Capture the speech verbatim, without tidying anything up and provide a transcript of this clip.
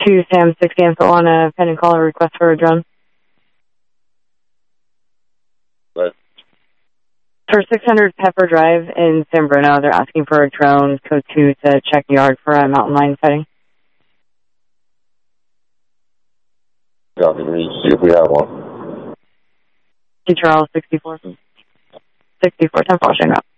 two Sam six cancel on a pending call or request for a drone. What? For six hundred Pepper Drive in San Bruno, they're asking for a drone, code two, to check yard for a mountain lion sighting. Yeah, let me see if we have one. T. Charles, sixty-four. sixty-four, ten Washington.